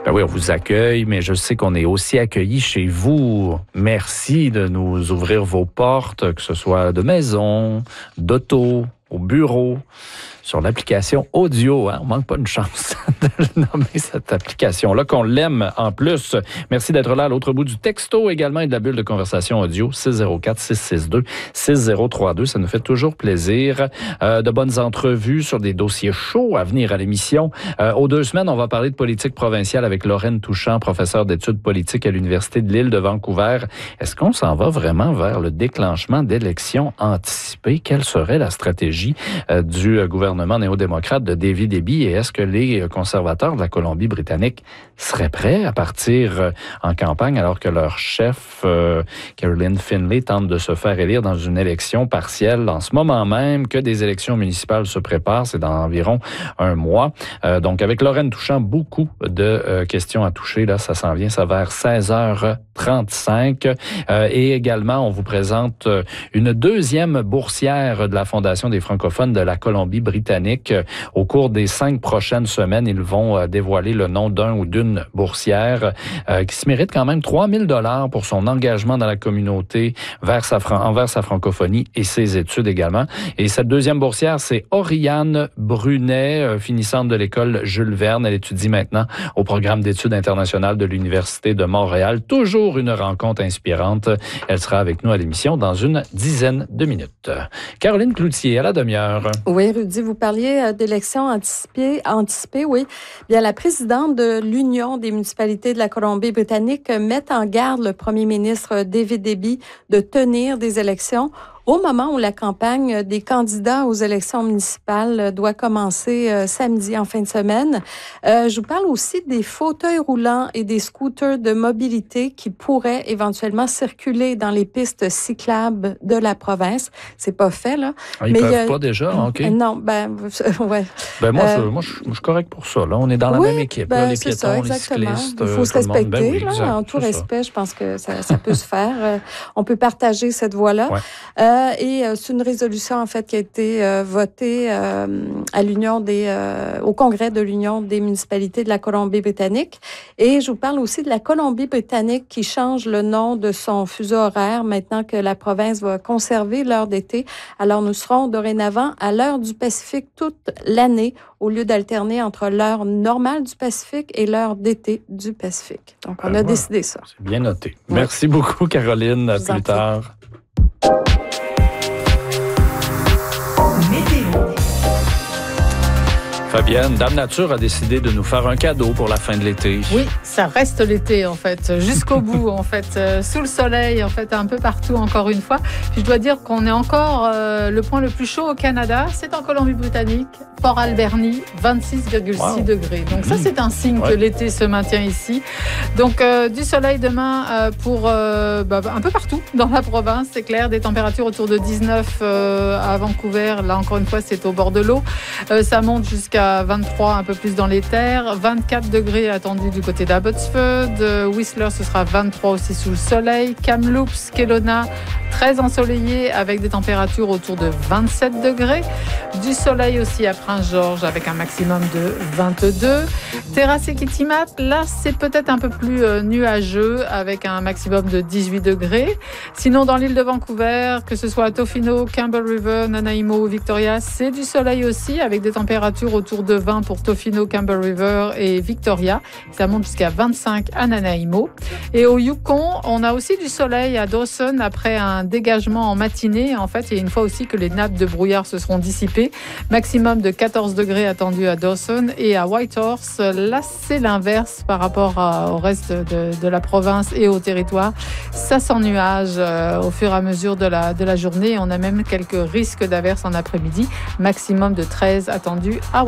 Ben oui, on vous accueille, mais je sais qu'on est aussi accueillis chez vous. Merci de nous ouvrir vos portes, que ce soit de maison, d'auto, au bureau, sur l'application audio. On manque pas une chance de nommer cette application-là, qu'on l'aime en plus. Merci d'être là à l'autre bout du texto également et de la bulle de conversation audio 604-662-6032. Ça nous fait toujours plaisir. De bonnes entrevues sur des dossiers chauds à venir à l'émission. Aux 2 semaines, on va parler de politique provinciale avec Lorraine Touchant, professeure d'études politiques à l'Université de l'Île de Vancouver. Est-ce qu'on s'en va vraiment vers le déclenchement d'élections anticipées? Quelle serait la stratégie du gouvernement néo-démocrate de David Eby et est-ce que les conservateurs de la Colombie-Britannique seraient prêts à partir en campagne alors que leur chef, Caroline Finlay, tente de se faire élire dans une élection partielle en ce moment même que des élections municipales se préparent? C'est dans environ un mois. Donc, avec Lorraine Touchant, beaucoup de questions à toucher. Là, ça s'en vient, ça vers 16h35. Et également, on vous présente une deuxième boursière de la Fondation des francophones de la Colombie-Britannique. Au cours des 5 prochaines semaines, ils vont dévoiler le nom d'un ou d'une boursière qui se mérite quand même 3 000 $ pour son engagement dans la communauté envers sa francophonie et ses études également. Et cette deuxième boursière, c'est Oriane Brunet, finissante de l'école Jules Verne. Elle étudie maintenant au programme d'études internationales de l'Université de Montréal. Toujours une rencontre inspirante. Elle sera avec nous à l'émission dans une dizaine de minutes. Caroline Cloutier, à la demi-heure. Oui, Rudy, vous parliez d'élections anticipées, oui. Bien, la présidente de l'Union des municipalités de la Colombie-Britannique met en garde le premier ministre David Eby de tenir des élections au moment où la campagne des candidats aux élections municipales doit commencer samedi en fin de semaine. Je vous parle aussi des fauteuils roulants et des scooters de mobilité qui pourraient éventuellement circuler dans les pistes cyclables de la province. C'est pas fait, là. Ils peuvent pas déjà? OK. Non, ouais. Moi, je suis correct pour ça. Là, on est dans la même équipe. Là, les piétons, ça, les cyclistes. Il faut se respecter. Exact, en tout respect, je pense que ça peut se faire. On peut partager cette voie-là. Ouais. Et c'est une résolution, en fait, qui a été votée à l'Union au Congrès de l'Union des municipalités de la Colombie-Britannique. Et je vous parle aussi de la Colombie-Britannique qui change le nom de son fuseau horaire maintenant que la province va conserver l'heure d'été. Alors, nous serons dorénavant à l'heure du Pacifique toute l'année au lieu d'alterner entre l'heure normale du Pacifique et l'heure d'été du Pacifique. Donc, on a décidé ça. C'est bien noté. Ouais. Merci beaucoup, Caroline. À plus tard. Fabienne, Dame Nature a décidé de nous faire un cadeau pour la fin de l'été. Oui, ça reste l'été, en fait, jusqu'au bout, en fait, sous le soleil, en fait, un peu partout, encore une fois. Puis je dois dire qu'on est encore le point le plus chaud au Canada, c'est en Colombie-Britannique, Port Alberni, 26,6 degrés. Donc ça, c'est un signe que l'été se maintient ici. Donc du soleil demain pour un peu partout dans la province, c'est clair, des températures autour de 19 à Vancouver. Là, encore une fois, c'est au bord de l'eau. Ça monte jusqu'à 23, un peu plus dans les terres. 24 degrés attendus du côté d'Abbotsford. Whistler, ce sera 23 aussi sous le soleil. Kamloops, Kelowna, très ensoleillé avec des températures autour de 27 degrés. Du soleil aussi à Prince-Georges avec un maximum de 22. Terrasse et Kitimat, là, c'est peut-être un peu plus nuageux avec un maximum de 18 degrés. Sinon, dans l'île de Vancouver, que ce soit à Tofino, Campbell River, Nanaimo, Victoria, c'est du soleil aussi avec des températures autour de 20 pour Tofino, Campbell River et Victoria. Ça monte jusqu'à 25 à Nanaimo. Et au Yukon, on a aussi du soleil à Dawson après un dégagement en matinée. En fait, il y a une fois aussi que les nappes de brouillard se seront dissipées. Maximum de 14 degrés attendu à Dawson et à Whitehorse. Là, c'est l'inverse par rapport au reste de la province et au territoire. Ça s'ennuage au fur et à mesure de la journée. On a même quelques risques d'averses en après-midi. Maximum de 13 attendus à